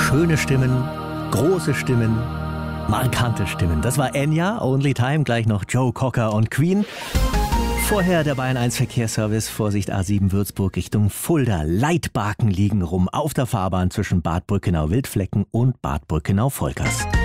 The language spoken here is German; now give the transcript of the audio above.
Schöne Stimmen, große Stimmen, markante Stimmen. Das war Enya, Only Time, gleich noch Joe Cocker und Queen. Vorher der Bayern 1 Verkehrsservice, Vorsicht A7 Würzburg Richtung Fulda. Leitbaken liegen rum auf der Fahrbahn zwischen Bad Brückenau-Wildflecken und Bad Brückenau-Volkers.